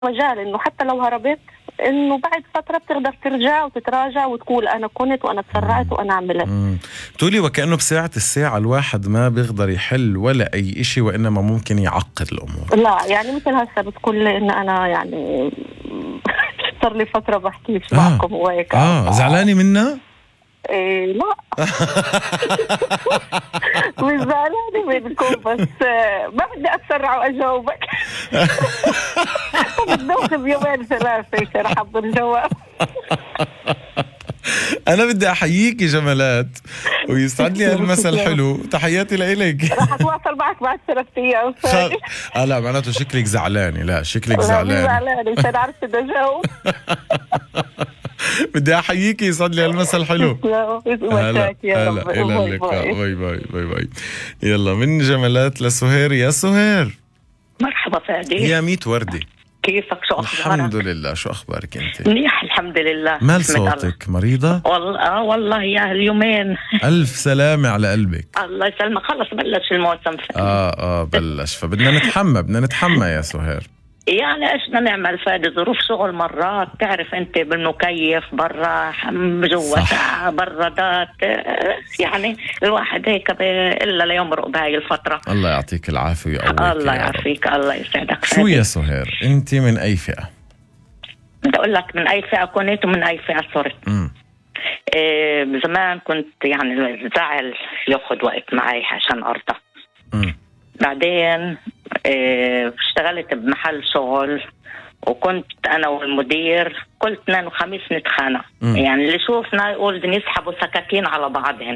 مجال إنه حتى لو هربت إنه بعد فترة بتقدر ترجع وتتراجع وتقول أنا كنت وأنا تسرعت وأنا عملت. تقولي وكأنه بساعة الساعة الواحد ما بيقدر يحل ولا أي إشي، وإنما ممكن يعقد الأمور. لا يعني مثل هسه بتقول لي إن أنا يعني صار لي فترة بحكيش معكم وهيك. زعلاني منها؟ إيه لا مش زعلانة منكم، بس ما بدي أتسرع وأجاوبك. بدي بيومين ثلاثة رح أحضر جواب. أنا بدي أحييكي جمالات ويسعد لي هالمساء الحلو. تحياتي لإلك. رح أتواصل معك بعد 3 أيام. لا معناته شكلك زعلاني. لا شكلك زعلاني. زعلاني مش عارفة بدي أجاوب. بدي أحييكي، يسعد لي هالمساء الحلو. هلا إلى اللقاء. باي باي باي باي. يلا من جمالات لسهير. يا سهير مرحبا فادي. يا ميت وردي، كيفك؟ شو أخبارك؟ الحمد لله. شو أخبارك أنت؟ منيح الحمد لله. مال صوتك مريضة؟ والله يا اليومين. ألف سلامة على قلبك. الله يسلمك. خلص بلش الموسم. بلش، فبدنا نتحمى يا سهير. يعني ايش بدنا نعمل فادي؟ ظروف شغل مرات تعرف انت، بالمكيف برا جوا برادات، يعني الواحد هيك الا ليمرق بهاي الفترة. الله يعطيك العافية ويقويك. الله يعافيك. الله يسعدك. شو يا سهير انت من اي فئة؟ بدي اقول لك من اي فئة كنت ومن اي فئة صرت. زمان كنت يعني الزعل ياخذ وقت معي عشان ارضى. بعدين اشتغلت بمحل شغل، وكنت أنا والمدير كل اثنين وخميس نتخانق. يعني اللي شوفنا يقول بدنا يسحبوا سكاكين على بعضهم.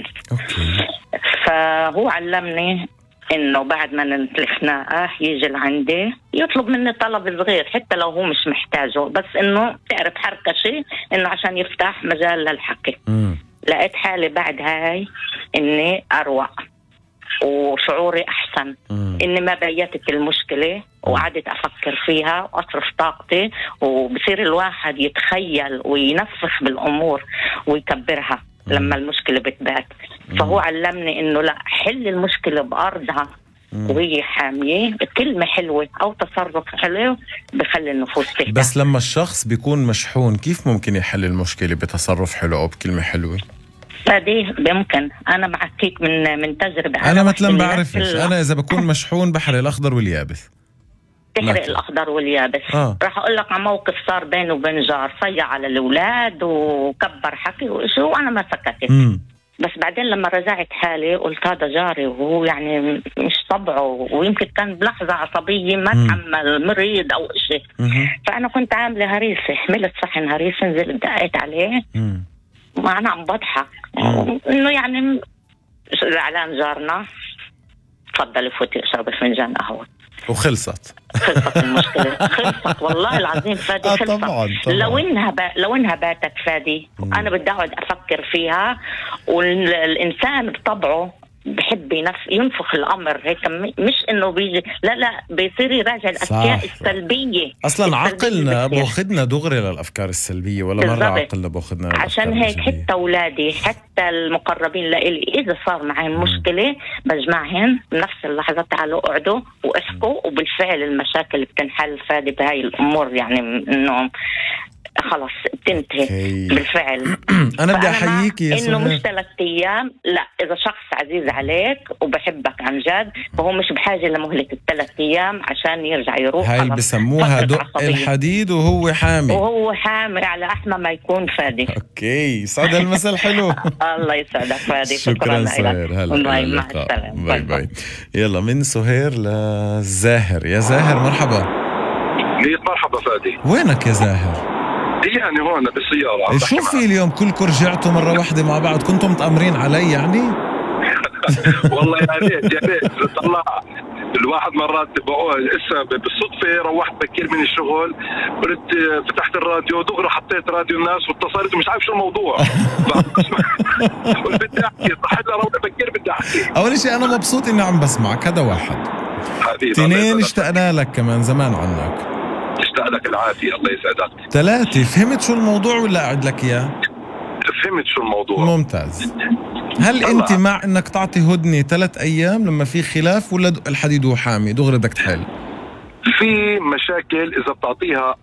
فهو علمني إنه بعد ما ننتهي الخناقة يجي لعندي يطلب مني طلب صغير حتى لو هو مش محتاجه، بس إنه تعرف حركة شيء إنه عشان يفتح مجال للحكي. لقيت حالي بعد هاي إني أروق وشعوري أحسن، إني ما بيتت المشكلة وقعدت أفكر فيها وأصرف طاقتي، وبصير الواحد يتخيل وينفخ بالأمور ويكبرها لما المشكلة بتبات. فهو علمني إنه لا، حل المشكلة بأرضها وهي حامية. كلمة حلوة أو تصرف حلو بخلي النفوس تهدى. بس لما الشخص بيكون مشحون كيف ممكن يحل المشكلة بتصرف حلو أو بكلمة حلوة؟ فدي بمكن. أنا معكيك من تجربة. أنا مثلا بعرفش، أنا إذا بكون مشحون بحرق الأخضر واليابس. تحرق الأخضر واليابس. راح أقول لك عن موقف صار بيني وبين جار، صيع على الأولاد وكبر حكي وإشي وأنا ما سكتت. بس بعدين لما رجعت حالي قلت هذا جاري وهو يعني مش طبعه، ويمكن كان بلحظة عصبية ما تحمل مريض أو إشي. فأنا كنت عاملة هريسة، حملت صحن هريسة، نزلت دقيت عليه وأنا عم بضحك إنه يعني زعلان جارنا، تفضلي فوتي اشربي فنجان قهوة. وخلصت المشكلة. خلصت والله العظيم فادي. خلصت. طبعاً. لو انها باتت فادي انا بدي اقعد افكر فيها. والانسان بطبعه بحب ينفخ الامر هيك، مش انه بيجي لا بيصير يراجع الاشياء السلبيه. اصلا عقلنا باخذنا دغري للافكار السلبيه، ولا مره عقلنا باخذنا. عشان هيك حتى اولادي حتى المقربين لإلي اذا صار معهم مشكله بجمعهم بنفس اللحظه، تعالوا اقعدوا واحكوا، وبالفعل المشاكل بتنحل فادي بهاي الامور. يعني انه خلص بتنتهي بالفعل. أنا بدي أحييك يا إنه مش 3 أيام، لا، إذا شخص عزيز عليك وبحبك عن جد فهو مش بحاجة لمهلة 3 أيام عشان يرجع يروح. هاي اللي بسموها دق الحديد وهو حامي على أحمى ما يكون فادي. أوكي، سعد المساء الحلو. الله يسعدك فادي. شكرا سهير. هلا مع السلامة. باي باي. يلا من سهير لزاهر. يا زاهر مرحبا. مرحبا فادي. وينك يا زاهر؟ يعني هون بالسيارة. شوفي اليوم كلكم رجعتوا مرة واحدة مع بعض، كنتم متأمرين علي يعني؟ والله يا ريت طلع الواحد مرات لسه بالصدفة روحت بكير من الشغل، قلت فتحت الراديو دغري حطيت راديو الناس واتصلت ومش عارف شو الموضوع. قلت بدي احكي صحيت روح بكير بدي احكي. اول شيء انا مبسوط اني عم بسمعك، هذا واحد. اثنين اشتقنا لك كمان زمان عنك. اشتاق لك العافية. الله يسعدك. 3 فهمت شو الموضوع ولا أعد لك إياه؟ فهمت شو الموضوع. ممتاز. هل أنت مع إنك تعطي هدنة 3 أيام لما في خلاف، ولا الحديد هو حامي دغري بدك تحل؟ في مشاكل اذا بتعطيها